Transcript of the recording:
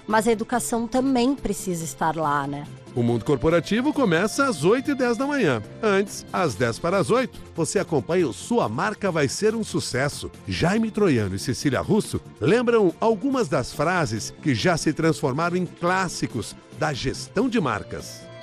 mas a educação também precisa estar lá, né? O Mundo Corporativo começa às 8h10 da manhã. Antes, às 7:50, você acompanha o Sua Marca Vai Ser um Sucesso. Jaime Troiano e Cecília Russo lembram algumas das frases que já se transformaram em clássicos da gestão de marcas.